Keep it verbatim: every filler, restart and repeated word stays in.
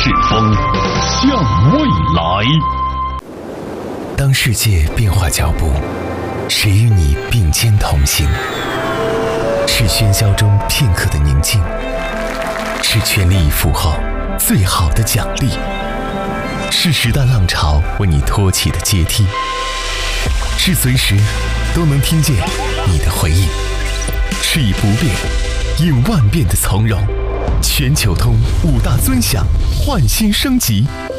是风，向未来。 当世界变化脚步，谁与你并肩同行？是喧嚣中片刻的宁静，是全力以赴后最好的奖励，是时代浪潮为你托起的阶梯，是随时都能听见你的回应，是以不变应万变的从容。全球通五大尊享，焕新升级，